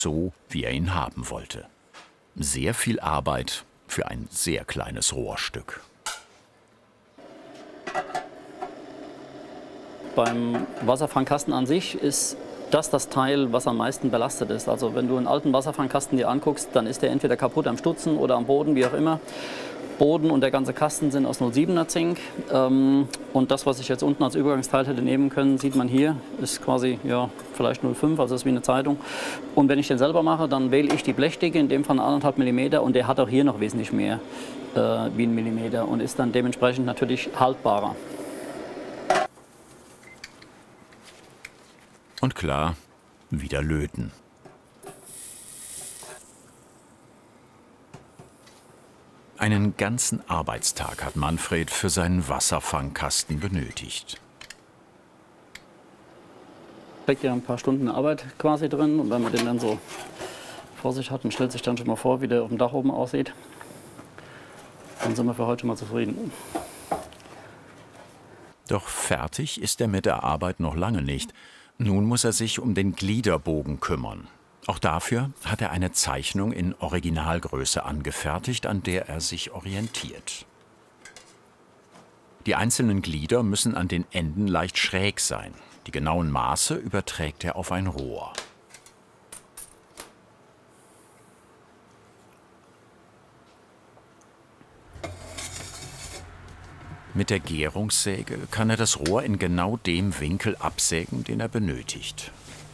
so wie er ihn haben wollte. Sehr viel Arbeit für ein sehr kleines Rohrstück. Beim Wasserfangkasten an sich ist das Teil, was am meisten belastet ist. Also wenn du einen alten Wasserfangkasten dir anguckst, dann ist der entweder kaputt am Stutzen oder am Boden, wie auch immer. Boden und der ganze Kasten sind aus 0,7er Zink. Und das, was ich jetzt unten als Übergangsteil hätte nehmen können, sieht man hier, ist quasi ja, vielleicht 0,5, also ist wie eine Zeitung. Und wenn ich den selber mache, dann wähle ich die Blechdicke, in dem Fall 1,5 mm, und der hat auch hier noch wesentlich mehr wie 1 Millimeter und ist dann dementsprechend natürlich haltbarer. Und klar, wieder löten. Einen ganzen Arbeitstag hat Manfred für seinen Wasserfangkasten benötigt. Steckt ja ein paar Stunden Arbeit quasi drin, und wenn man den dann so vor sich hat und stellt sich dann schon mal vor, wie der auf dem Dach oben aussieht, dann sind wir für heute schon mal zufrieden. Doch fertig ist er mit der Arbeit noch lange nicht. Nun muss er sich um den Gliederbogen kümmern. Auch dafür hat er eine Zeichnung in Originalgröße angefertigt, an der er sich orientiert. Die einzelnen Glieder müssen an den Enden leicht schräg sein. Die genauen Maße überträgt er auf ein Rohr. Mit der Gärungssäge kann er das Rohr in genau dem Winkel absägen, den er benötigt.